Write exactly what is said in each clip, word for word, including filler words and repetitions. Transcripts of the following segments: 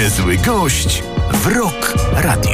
Niezły gość w Rock Radio.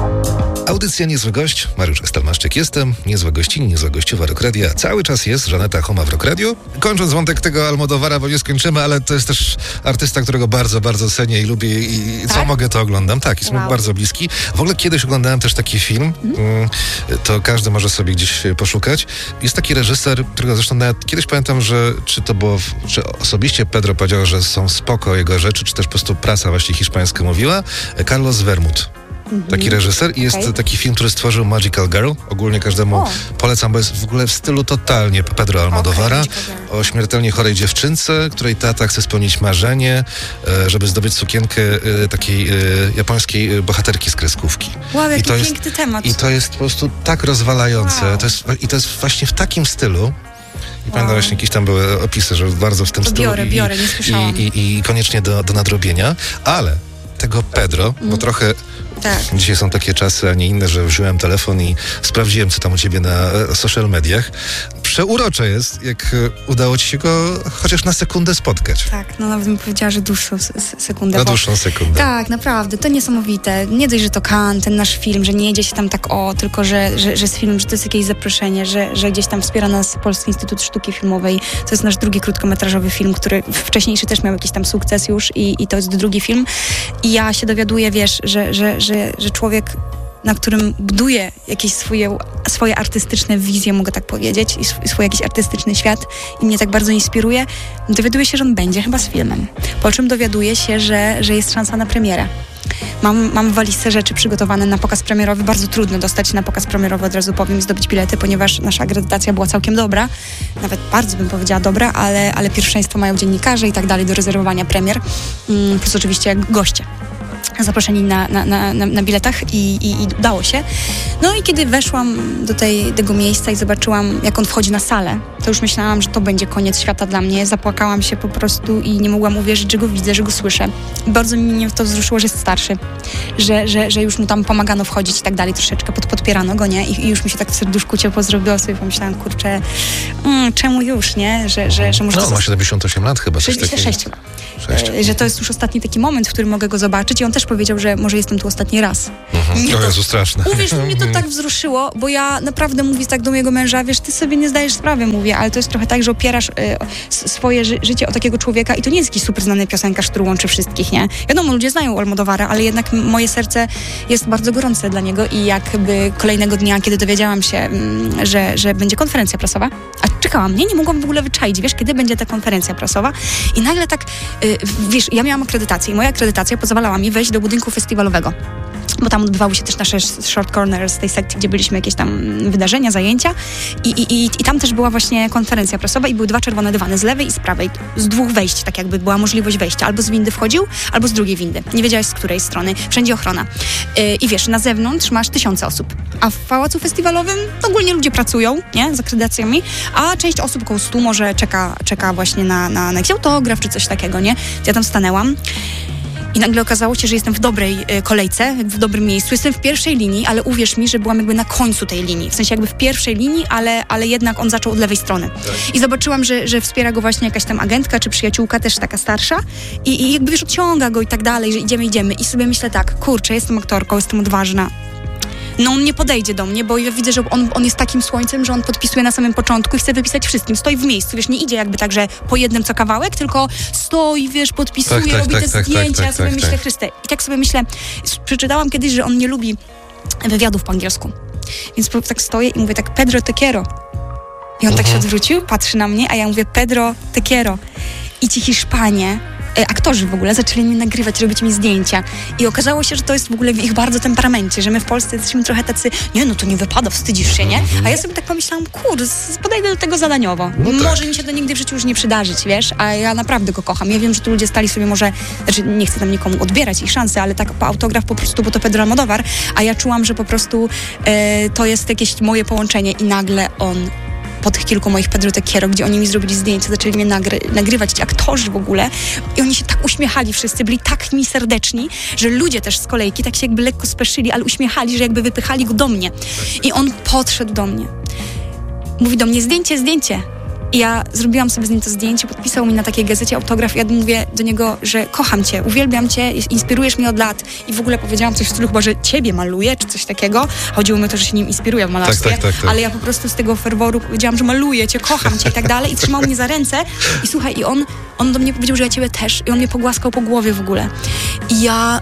Audycja Niezły Gość, Mariusz Stelmaszczyk jestem, Niezła Gościni, Niezła Gościowa Rock Radia. Cały czas jest Żaneta Homa w Rock Radio. Kończąc wątek tego Almodóvara, bo nie skończymy, ale to jest też artysta, którego bardzo, bardzo cenię i lubię i co tak? mogę, to oglądam. Tak, jest wow. mi bardzo bliski. W ogóle kiedyś oglądałem też taki film, mm. to każdy może sobie gdzieś poszukać. Jest taki reżyser, którego zresztą nawet kiedyś pamiętam, że czy to było, czy osobiście Pedro powiedział, że są spoko jego rzeczy, czy też po prostu prasa właśnie hiszpańska mówiła. Carlos Vermut. Taki reżyser i jest okay. taki film, który stworzył Magical Girl. Ogólnie każdemu o. polecam, bo jest w ogóle w stylu totalnie Pedro Almodóvara. Okay, o śmiertelnie chorej dziewczynce, której tata chce spełnić marzenie, żeby zdobyć sukienkę takiej japońskiej bohaterki z kreskówki. Wow, jaki I to piękny jest, temat. I to jest po prostu tak rozwalające. Wow. To jest, I to jest właśnie w takim stylu. I pamiętam wow. właśnie jakieś tam były opisy, że bardzo w tym to stylu. Biorę, i, biorę, nie słyszałam. I, i, i koniecznie do, do nadrobienia. Ale tego Pedro, mm. bo trochę tak. dzisiaj są takie czasy, a nie inne, że wziąłem telefon i sprawdziłem, co tam u ciebie na e, social mediach. Przeurocze jest, jak udało ci się go chociaż na sekundę spotkać. Tak, no nawet bym powiedziała, że dłuższą s- sekundę. Na bo... dłuższą sekundę. Tak, naprawdę, to niesamowite. Nie dość, że to Cannes, ten nasz film, że nie jedzie się tam tak o, tylko że, że, że z filmem, że to jest jakieś zaproszenie, że, że gdzieś tam wspiera nas Polski Instytut Sztuki Filmowej. To jest nasz drugi krótkometrażowy film, który wcześniejszy też miał jakiś tam sukces już i, i to jest drugi film. I ja się dowiaduję, wiesz, że, że, że, że człowiek, na którym buduje jakieś swoje, swoje artystyczne wizje, mogę tak powiedzieć, i swój jakiś artystyczny świat i mnie tak bardzo inspiruje, dowiaduję się, że on będzie chyba z filmem. Po czym dowiaduję się, że, że jest szansa na premierę. Mam, mam w walizce rzeczy przygotowane na pokaz premierowy. Bardzo trudno dostać się na pokaz premierowy, od razu powiem, i zdobyć bilety, ponieważ nasza akredytacja była całkiem dobra. Nawet bardzo bym powiedziała dobra, ale, ale pierwszeństwo mają dziennikarze i tak dalej do rezerwowania premier. Mm, plus oczywiście goście zaproszeni na, na, na, na biletach i, i, i udało się. No i kiedy weszłam do tej, tego miejsca i zobaczyłam, jak on wchodzi na salę, to już myślałam, że to będzie koniec świata dla mnie. Zapłakałam się po prostu i nie mogłam uwierzyć, że go widzę, że go słyszę. Bardzo mnie to wzruszyło, że jest starszy, że, że, że już mu tam pomagano wchodzić i tak dalej, troszeczkę pod, podpierano go, nie? I, i już mi się tak w serduszku ciepło zrobiło, sobie pomyślałam, kurczę, mm, czemu już, nie? Że, że, że może no, to ma siedemdziesiąt osiem lat chyba. sześć lat. Że to jest już ostatni taki moment, w którym mogę go zobaczyć i on też powiedział, że może jestem tu ostatni raz. Mhm. O Jezu, straszne. Uwierz, mnie to tak wzruszyło, bo ja naprawdę mówię tak do mojego męża, wiesz, ty sobie nie zdajesz sprawy, mówię, ale to jest trochę tak, że opierasz y, swoje ży- życie o takiego człowieka i to nie jest jakiś super znany piosenkarz, który łączy wszystkich, nie? Wiadomo, ludzie znają Almodóvara, ale jednak moje serce jest bardzo gorące dla niego i jakby kolejnego dnia, kiedy dowiedziałam się, mm, że, że będzie konferencja prasowa, a czekałam, nie, nie mogłam w ogóle wyczaić, wiesz, kiedy będzie ta konferencja prasowa i nagle tak, y, wiesz, ja miałam akredytację i moja akredytacja pozwalała mi wejść do budynku festiwalowego, bo tam odbywały się też nasze short corners z tej sekcji, gdzie byliśmy, jakieś tam wydarzenia, zajęcia i, i, i, i tam też była właśnie konferencja prasowa i były dwa czerwone dywany z lewej i z prawej, z dwóch wejść, tak jakby była możliwość wejścia, albo z windy wchodził, albo z drugiej windy, nie wiedziałaś z której strony, wszędzie ochrona yy, i wiesz, na zewnątrz masz tysiące osób, a w pałacu festiwalowym ogólnie ludzie pracują, nie, z akredytacjami, a część osób około stu może czeka, czeka właśnie na, na, na jakiś autograf czy coś takiego, nie, ja tam stanęłam. I nagle okazało się, że jestem w dobrej y, kolejce, w dobrym miejscu. Jestem w pierwszej linii, ale uwierz mi, że byłam jakby na końcu tej linii. W sensie jakby w pierwszej linii, ale, ale jednak on zaczął od lewej strony. Tak. I zobaczyłam, że, że wspiera go właśnie jakaś tam agentka czy przyjaciółka, też taka starsza. I, i jakby wiesz, odciąga go i tak dalej, że idziemy, idziemy. I sobie myślę tak, kurczę, jestem aktorką, jestem odważna. No on nie podejdzie do mnie, bo ja widzę, że on, on jest takim słońcem, że on podpisuje na samym początku i chce wypisać wszystkim. Stoi w miejscu, wiesz, nie idzie jakby tak, że po jednym co kawałek, tylko stoi, wiesz, podpisuje, tak, tak, robi tak, te tak, zdjęcia. tak, ja sobie tak, myślę, tak. Chryste. I tak sobie myślę, przeczytałam kiedyś, że on nie lubi wywiadów po angielsku. Więc tak stoję i mówię tak, Pedro te quiero. I on uh-huh. tak się odwrócił, patrzy na mnie, a ja mówię, Pedro te quiero. I ci Hiszpanie, aktorzy w ogóle zaczęli mi nagrywać, robić mi zdjęcia i okazało się, że to jest w ogóle w ich bardzo temperamencie, że my w Polsce jesteśmy trochę tacy, nie no to nie wypada, wstydzisz się, nie? A ja sobie tak pomyślałam, kurde, podejdę do tego zadaniowo. No tak. Może mi się to nigdy w życiu już nie przydarzyć, wiesz, a ja naprawdę go kocham. Ja wiem, że tu ludzie stali sobie może, znaczy nie chcę tam nikomu odbierać ich szansy, ale tak po autograf po prostu, bo to Pedro Almodóvar, a ja czułam, że po prostu e, to jest jakieś moje połączenie i nagle on po tych kilku moich Pedro te Quiero, gdzie oni mi zrobili zdjęcia, zaczęli mnie nagry- nagrywać, ci aktorzy w ogóle i oni się tak uśmiechali wszyscy, byli tak mi serdeczni, że ludzie też z kolejki tak się jakby lekko speszyli, ale uśmiechali, że jakby wypychali go do mnie. I on podszedł do mnie. Mówi do mnie, zdjęcie, zdjęcie. I ja zrobiłam sobie z nim to zdjęcie, podpisał mi na takiej gazecie autograf i ja mówię do niego, że kocham cię, uwielbiam cię, inspirujesz mnie od lat. I w ogóle powiedziałam coś w stylu chyba, że ciebie maluję, czy coś takiego. Chodziło mi o to, że się nim inspiruję w malarstwie, tak, tak, tak, tak. ale ja po prostu z tego ferworu powiedziałam, że maluję cię, kocham cię i tak dalej. I trzymał mnie za ręce i słuchaj, i on, on do mnie powiedział, że ja ciebie też. I on mnie pogłaskał po głowie w ogóle. I ja...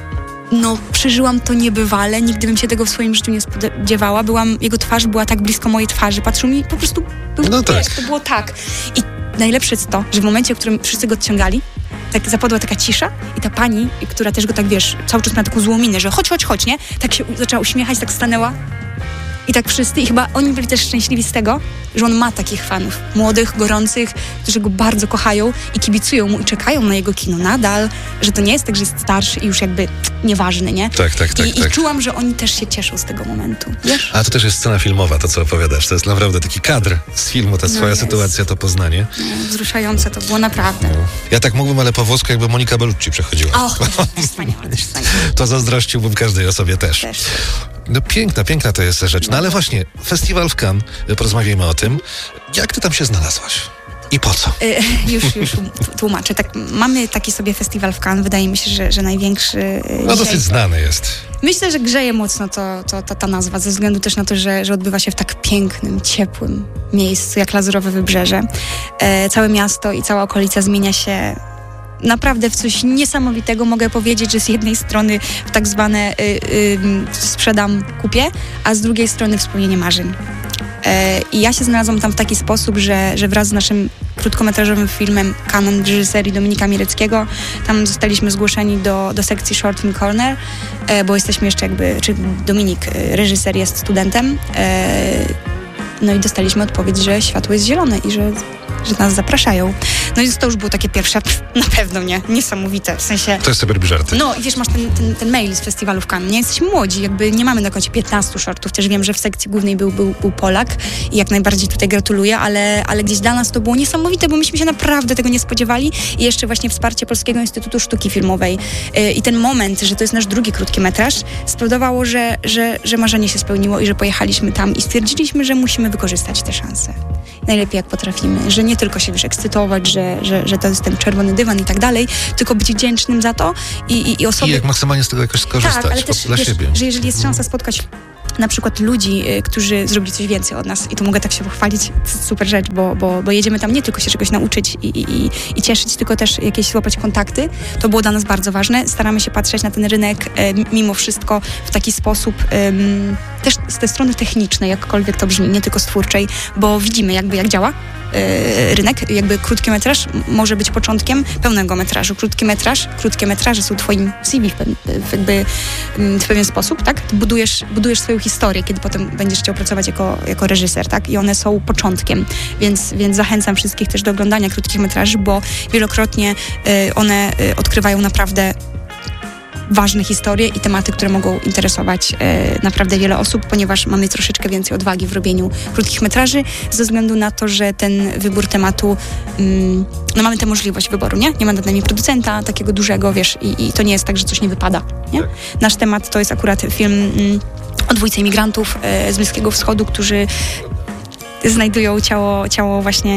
No, przeżyłam to niebywale, nigdy bym się tego w swoim życiu nie spodziewała. Byłam, jego twarz była tak blisko mojej twarzy, patrzył mi, po prostu, był, no wiesz, tak. to było tak. I najlepsze jest to, że w momencie, w którym wszyscy go odciągali, tak zapadła taka cisza i ta pani, która też go tak, wiesz, cały czas miała taką złą minę, że chodź, chodź, chodź, nie? Tak się zaczęła uśmiechać, tak stanęła. I tak wszyscy, i chyba oni byli też szczęśliwi z tego, że on ma takich fanów, młodych, gorących, którzy go bardzo kochają i kibicują mu i czekają na jego kino nadal, że to nie jest tak, że jest starszy i już jakby nieważny, nie? Tak, tak, tak. I, tak. i czułam, że oni też się cieszą z tego momentu, wiesz? A to też jest scena filmowa, to co opowiadasz. To jest naprawdę taki kadr z filmu, ta No swoja jest. sytuacja, to poznanie. No, wzruszające to było naprawdę. Ja tak mógłbym, ale po włosku jakby Monika Bellucci przechodziła. Och, wspaniale, wspaniale. To zazdrościłbym każdej osobie też. Też. No piękna, piękna to jest rzecz. No ale właśnie, festiwal w Cannes, porozmawiajmy o tym. Jak ty tam się znalazłaś? I po co? Y, już, już tłumaczę. Tak, mamy taki sobie festiwal w Cannes, wydaje mi się, że, że największy y, No dzisiaj. dosyć znany jest. Myślę, że grzeje mocno to, to, to, ta nazwa, ze względu też na to, że, że odbywa się w tak pięknym, ciepłym miejscu, jak Lazurowe Wybrzeże. E, całe miasto i cała okolica zmienia się naprawdę w coś niesamowitego. Mogę powiedzieć, że z jednej strony w tak zwane y, y, sprzedam, kupię, a z drugiej strony wspomnienie marzeń. E, I ja się znalazłam tam w taki sposób, że, że wraz z naszym krótkometrażowym filmem Kanon w reżyserii Dominika Miereckiego, tam zostaliśmy zgłoszeni do, do sekcji Short Film Corner, e, bo jesteśmy jeszcze jakby, czy Dominik, e, reżyser, jest studentem. E, no i dostaliśmy odpowiedź, że światło jest zielone i że że nas zapraszają. No i to już było takie pierwsze, pff, na pewno nie, niesamowite, w sensie... To jest sobie robi żarty. No i wiesz, masz ten, ten, ten mail z festiwalu w Cannes, nie? Jesteśmy młodzi, jakby nie mamy na koncie piętnastu shortów, też wiem, że w sekcji głównej był, był, był Polak i jak najbardziej tutaj gratuluję, ale, ale gdzieś dla nas to było niesamowite, bo myśmy się naprawdę tego nie spodziewali i jeszcze właśnie wsparcie Polskiego Instytutu Sztuki Filmowej yy, i ten moment, że to jest nasz drugi krótki metraż, spowodowało, że, że, że marzenie się spełniło i że pojechaliśmy tam i stwierdziliśmy, że musimy wykorzystać te szanse. Najlepiej jak potrafimy, że nie tylko się wiesz, ekscytować, że, że, że to jest ten czerwony dywan i tak dalej, tylko być wdzięcznym za to i, i, i osoby... I jak maksymalnie z tego jakoś skorzystać, tak, ale też, dla wiesz, siebie. że jeżeli jest szansa spotkać na przykład ludzi, y, którzy zrobili coś więcej od nas i to mogę tak się pochwalić, super rzecz, bo, bo, bo jedziemy tam nie tylko się czegoś nauczyć i, i, i cieszyć, tylko też jakieś złapać kontakty. To było dla nas bardzo ważne. Staramy się patrzeć na ten rynek y, mimo wszystko w taki sposób y, też z tej strony technicznej, jakkolwiek to brzmi, nie tylko stwórczej, bo widzimy jakby jak działa y, rynek, jakby krótki metraż może być początkiem pełnego metrażu. Krótki metraż, krótkie metraże są twoim C V w, w, jakby, w pewien sposób, tak? Ty budujesz, budujesz swoją historię, kiedy potem będziesz chciał pracować jako, jako reżyser, tak? I one są początkiem, więc, więc zachęcam wszystkich też do oglądania krótkich metraży, bo wielokrotnie y, one y, odkrywają naprawdę ważne historie i tematy, które mogą interesować e, naprawdę wiele osób, ponieważ mamy troszeczkę więcej odwagi w robieniu krótkich metraży, ze względu na to, że ten wybór tematu, mm, no mamy tę możliwość wyboru, nie? Nie ma nad nami producenta takiego dużego, wiesz, i, i to nie jest tak, że coś nie wypada, nie? Nasz temat to jest akurat film mm, o dwójce imigrantów e, z Bliskiego Wschodu, którzy znajdują ciało, ciało właśnie,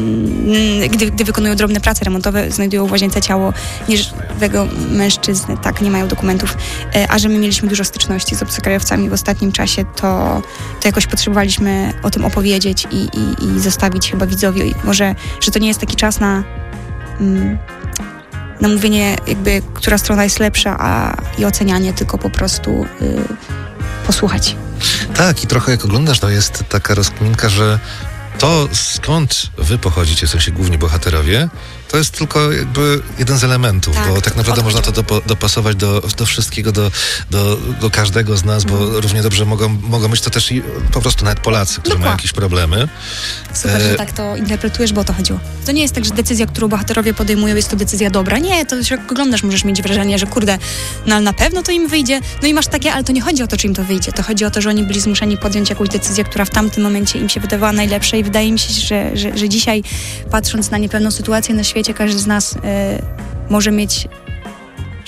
mm, gdy, gdy wykonują drobne prace remontowe, znajdują w łazience ciało nieżywego mężczyzny, tak, nie mają dokumentów, e, a że my mieliśmy dużo styczności z obcokrajowcami w ostatnim czasie, to, to jakoś potrzebowaliśmy o tym opowiedzieć i, i, i zostawić chyba widzowi, może, że to nie jest taki czas na mm, na mówienie jakby, która strona jest lepsza, a i ocenianie, tylko po prostu y, posłuchać. Tak, i trochę jak oglądasz, to jest taka rozkminka, że to skąd wy pochodzicie, w sensie głównie bohaterowie, to jest tylko jakby jeden z elementów, Tak, bo tak naprawdę można to dopo, dopasować do, do wszystkiego, do, do, do każdego z nas, bo mm. równie dobrze mogą, mogą być to też i po prostu nawet Polacy, którzy Dokładnie. mają jakieś problemy. Super, e... że tak to interpretujesz, bo o to chodziło. To nie jest tak, że decyzja, którą bohaterowie podejmują, jest to decyzja dobra. Nie, to jak oglądasz, możesz mieć wrażenie, że kurde, no ale na pewno to im wyjdzie. No i masz takie, ale to nie chodzi o to, czy im to wyjdzie. To chodzi o to, że oni byli zmuszeni podjąć jakąś decyzję, która w tamtym momencie im się wydawała najlepsza i wydaje mi się, że, że, że dzisiaj, patrząc na niepewną sytuację na świecie, każdy z nas y, może mieć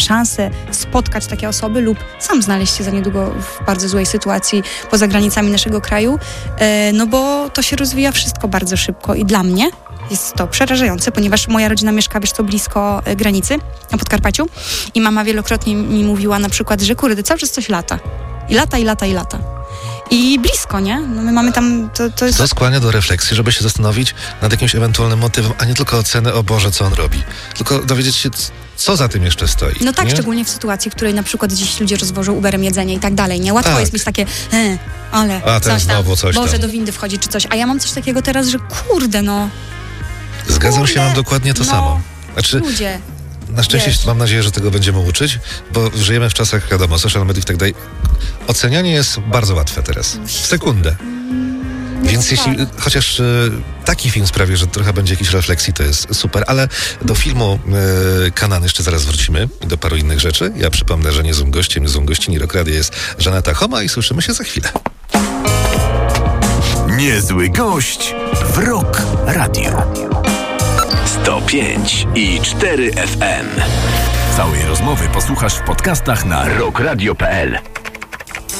szansę spotkać takie osoby lub sam znaleźć się za niedługo w bardzo złej sytuacji poza granicami naszego kraju, e, no bo to się rozwija wszystko bardzo szybko i dla mnie jest to przerażające, ponieważ moja rodzina mieszka, wiesz co, blisko e, granicy na Podkarpaciu i mama wielokrotnie mi mówiła na przykład, że kurde, cały czas coś lata. I lata, i lata, i lata. I blisko, nie? No my mamy tam... To, to, jest... to skłania do refleksji, żeby się zastanowić nad jakimś ewentualnym motywem, a nie tylko ocenę, o Boże, co on robi. Tylko dowiedzieć się, co za tym jeszcze stoi. No tak, nie? szczególnie w sytuacji, w której na przykład dziś ludzie rozwożą Uberem jedzenie i tak dalej, nie? Łatwo tak. jest mieć takie, e, ale a ten coś tam, znowu coś Boże, tam. do windy wchodzi czy coś. A ja mam coś takiego teraz, że kurde, no... Zgadzam kurde, się, mam dokładnie to no, samo. Znaczy, ludzie... na szczęście Wiesz. mam nadzieję, że tego będziemy uczyć, bo żyjemy w czasach, wiadomo, social mediów i tak dalej. Ocenianie jest bardzo łatwe teraz. W sekundę. Więc jeśli chociaż y, taki film sprawi, że trochę będzie jakiejś refleksji, to jest super, ale do filmu y, Kanan jeszcze zaraz wrócimy, do paru innych rzeczy. Ja przypomnę, że niezłym gościem, niezłą gościni Rock Radio jest Żaneta Homa i słyszymy się za chwilę. Niezły gość w Rock Radio. sto pięć i cztery F M. Całej rozmowy posłuchasz w podcastach na rock radio kropka p l.